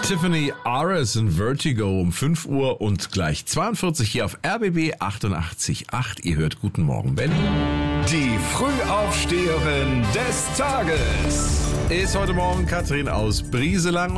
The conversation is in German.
Tiffany Ares in Vertigo um 5 Uhr und gleich 42 hier auf RBB 88.8. Ihr hört Guten Morgen Berlin. Die Frühaufsteherin des Tages Ist heute Morgen Katrin aus Brieselang.